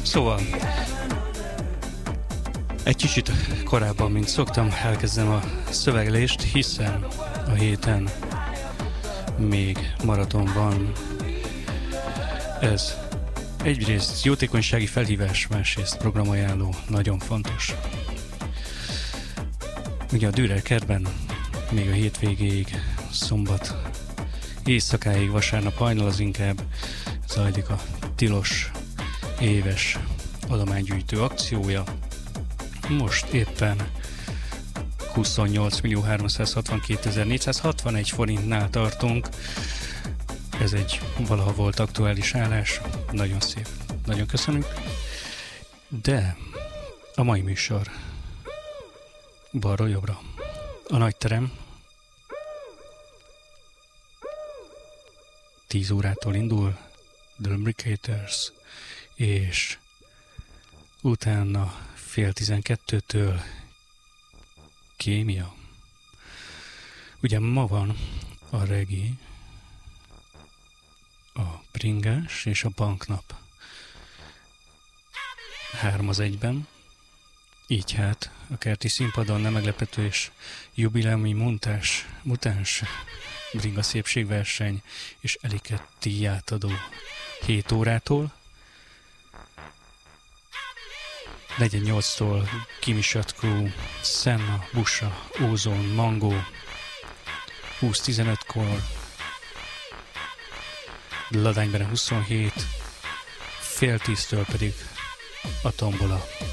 Szóval, egy kicsit korábban, mint szoktam, elkezdem a szöveglést, hiszen a héten még maraton van. Ez egyrészt jótékonysági felhívás, másrészt programajánló, nagyon fontos. Ugye a Dürer kertben még a hétvégéig, szombat éjszakáig, vasárnap hajnal az inkább zajlik a tilos éves adománygyűjtő akciója. Most éppen 28.362.461 forintnál tartunk. Ez egy valaha volt aktuális állás. Nagyon szép. Nagyon köszönjük. De a mai műsor balról jobbra. A nagyterem 10 órától indul, The Lubricators, és utána fél 12-től Kémia. Ugye ma van a Regi, a Bringás és a Banknap 3 az egyben. Így hát a kerti színpadon nem meglepető és jubileumi mutáns bringa szépségverseny és Eliket díját adó 7 órától. 48-tól Kimisat Crew, Senna, Busa, Ozon, Mango, 20-15-kor Ladánybere 27, fél 10-től pedig a Tombola.